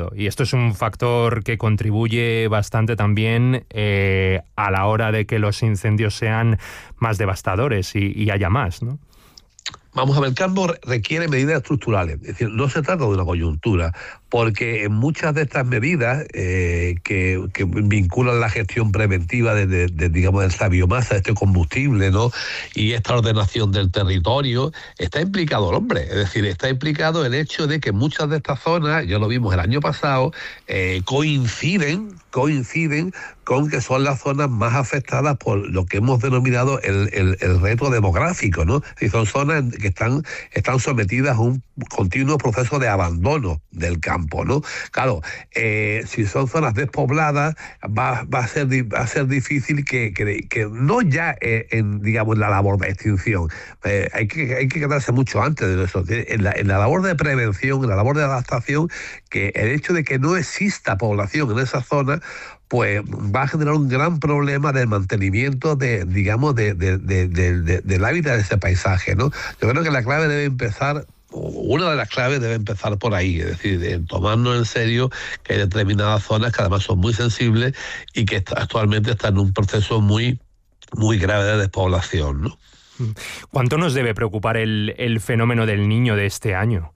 controlado. Y esto es un factor que contribuye bastante también a la hora de que los incendios sean más devastadores y haya más, ¿no? Vamos a ver, el campo requiere medidas estructurales, es decir, no se trata de una coyuntura, porque en muchas de estas medidas que vinculan la gestión preventiva digamos, de esta biomasa, de este combustible, ¿no? Y esta ordenación del territorio, está implicado el hombre, es decir, está implicado el hecho de que muchas de estas zonas, ya lo vimos el año pasado, coinciden con que son las zonas más afectadas por lo que hemos denominado el reto demográfico, ¿no? Y son zonas que están sometidas a un continuo proceso de abandono del campo, ¿no? Claro, si son zonas despobladas, va a ser difícil que no ya en la labor de extinción, hay que quedarse mucho antes de eso, en la labor de prevención, en la labor de adaptación, que el hecho de que no exista población en esa zona, pues va a generar un gran problema de mantenimiento del hábitat de ese paisaje, ¿no? Yo creo que la clave debe empezar, una de las claves debe empezar por ahí, es decir, en tomarnos en serio que hay determinadas zonas que además son muy sensibles y que actualmente están en un proceso muy, muy grave de despoblación, ¿no? ¿Cuánto nos debe preocupar el fenómeno del Niño de este año?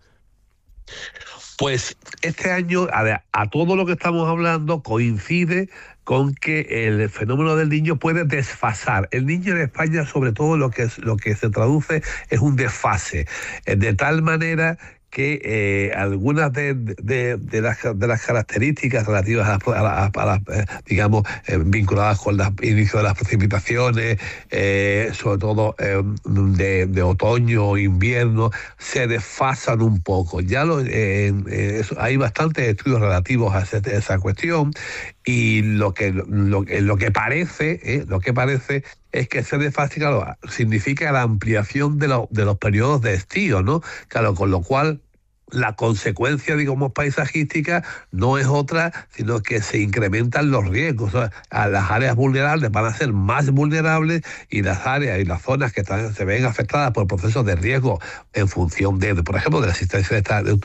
Pues este año, a todo lo que estamos hablando, coincide con que el fenómeno del Niño puede desfasar. El Niño en España, sobre todo, lo que se traduce es un desfase, de tal manera que algunas de las características relativas digamos, vinculadas con el inicio de las precipitaciones, sobre todo de otoño o invierno, se desfasan un poco. Ya hay bastantes estudios relativos a esa cuestión, y lo que parece es que ese desfase, claro, significa la ampliación de los periodos de estío, ¿no? Claro, con lo cual la consecuencia, digamos, paisajística no es otra, sino que se incrementan los riesgos. O sea, a las áreas vulnerables van a ser más vulnerables, y las áreas y las zonas que se ven afectadas por procesos de riesgo en función por ejemplo, de la existencia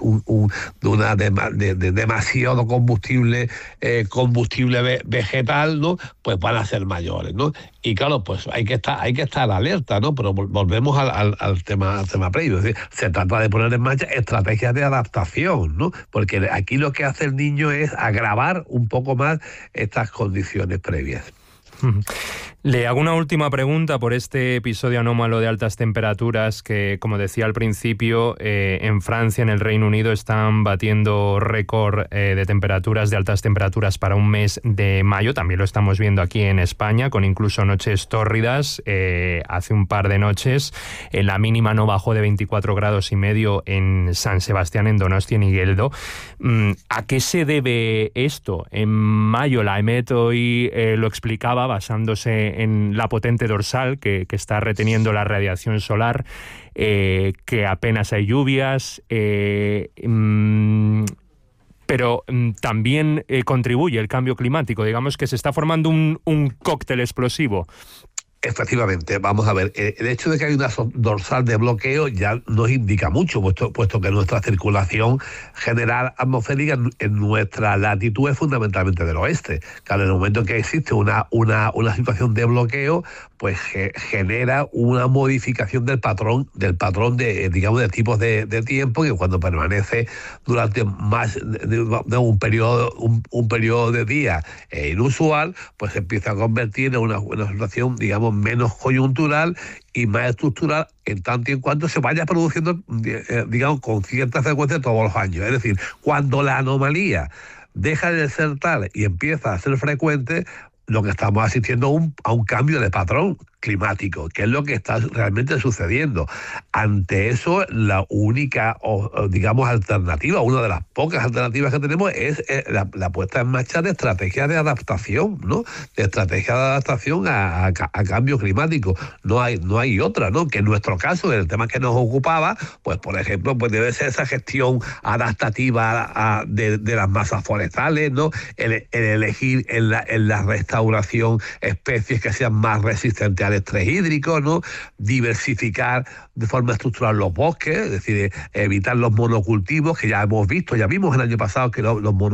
de demasiado combustible vegetal, ¿no? Pues van a ser mayores, ¿no? Y claro, pues hay que estar alerta, ¿no? Pero volvemos al tema previo. Es decir, se trata de poner en marcha estrategias de adaptación, ¿no? Porque aquí lo que hace el Niño es agravar un poco más estas condiciones previas. Le hago una última pregunta por este episodio anómalo de altas temperaturas que, como decía al principio, en Francia, en el Reino Unido, están batiendo récord de temperaturas, de altas temperaturas para un mes de mayo. También lo estamos viendo aquí en España, con incluso noches tórridas. Hace un par de noches la mínima no bajó de 24 grados y medio en San Sebastián, en Donostia, en Igueldo. ¿A qué se debe esto? En mayo la EMET hoy lo explicaba basándose en la potente dorsal que está reteniendo la radiación solar, que apenas hay lluvias, pero también contribuye el cambio climático. Digamos que se está formando un cóctel explosivo. Efectivamente, vamos a ver, el hecho de que hay una dorsal de bloqueo ya nos indica mucho, puesto que nuestra circulación general atmosférica en nuestra latitud es fundamentalmente del oeste. Claro, en el momento en que existe una situación de bloqueo, pues genera una modificación del patrón de tipos de tiempo, que cuando permanece durante más de un periodo de días inusual, pues se empieza a convertir en una situación, digamos, menos coyuntural y más estructural, en tanto y en cuanto se vaya produciendo, digamos, con cierta frecuencia todos los años. Es decir, cuando la anomalía deja de ser tal y empieza a ser frecuente, lo que estamos asistiendo a un cambio de patrón climático, que es lo que está realmente sucediendo. Ante eso, la única, digamos, alternativa, una de las pocas alternativas que tenemos es la puesta en marcha de estrategias de adaptación, ¿no? De estrategias de adaptación a cambio climático. No hay otra, ¿no? Que en nuestro caso, en el tema que nos ocupaba, pues por ejemplo, pues debe ser esa gestión adaptativa de las masas forestales, ¿no? El elegir en la restauración especies que sean más resistentes al estrés hídrico, ¿no? Diversificar de forma estructural los bosques, es decir, evitar los monocultivos, que ya vimos el año pasado que los monocultivos